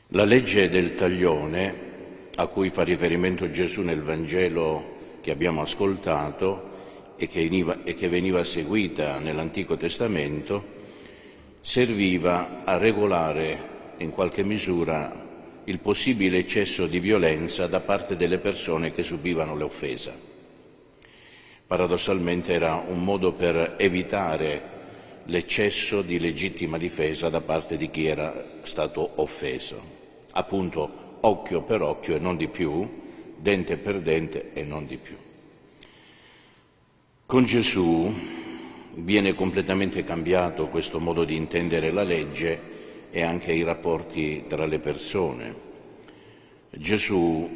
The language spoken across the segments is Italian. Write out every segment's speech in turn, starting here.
La legge del taglione, a cui fa riferimento Gesù nel Vangelo che abbiamo ascoltato e che veniva seguita nell'Antico Testamento, serviva a regolare in qualche misura il possibile eccesso di violenza da parte delle persone che subivano l'offesa. Paradossalmente era un modo per evitare l'eccesso di legittima difesa da parte di chi era stato offeso. Appunto, occhio per occhio e non di più, dente per dente e non di più. Con Gesù viene completamente cambiato questo modo di intendere la legge e anche i rapporti tra le persone. Gesù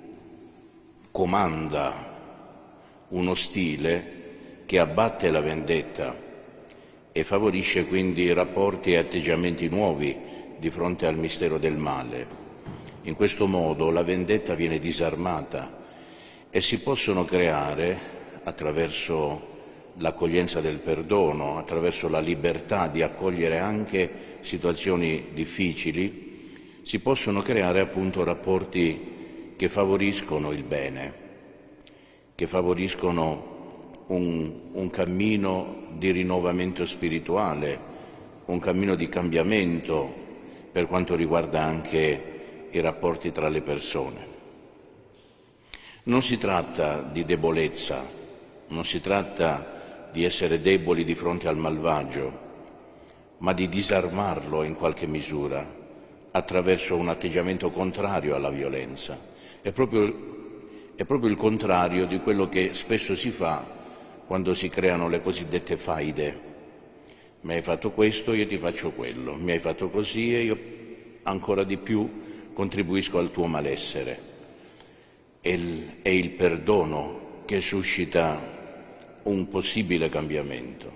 comanda uno stile che abbatte la vendetta e favorisce quindi rapporti e atteggiamenti nuovi di fronte al mistero del male. In questo modo la vendetta viene disarmata e si possono creare, attraverso l'accoglienza del perdono, attraverso la libertà di accogliere anche situazioni difficili, si possono creare appunto rapporti che favoriscono il bene, che favoriscono un cammino di rinnovamento spirituale, un cammino di cambiamento per quanto riguarda anche i rapporti tra le persone. Non si tratta di debolezza, non si tratta di essere deboli di fronte al malvagio, ma di disarmarlo in qualche misura attraverso un atteggiamento contrario alla violenza. È proprio il contrario di quello che spesso si fa quando si creano le cosiddette faide. Mi hai fatto questo, io ti faccio quello, mi hai fatto così e io ancora di più contribuisco al tuo malessere. È il perdono che suscita un possibile cambiamento.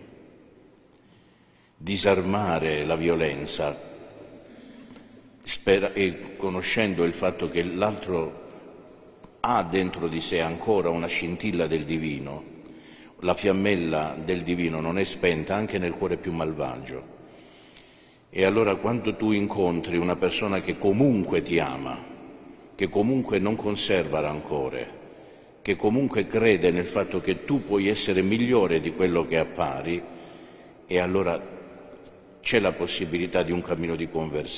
Disarmare la violenza, e conoscendo il fatto che l'altro ha dentro di sé ancora una scintilla del divino, la fiammella del divino non è spenta anche nel cuore più malvagio. E allora quando tu incontri una persona che comunque ti ama, che comunque non conserva rancore, che comunque crede nel fatto che tu puoi essere migliore di quello che appari, e allora c'è la possibilità di un cammino di conversione.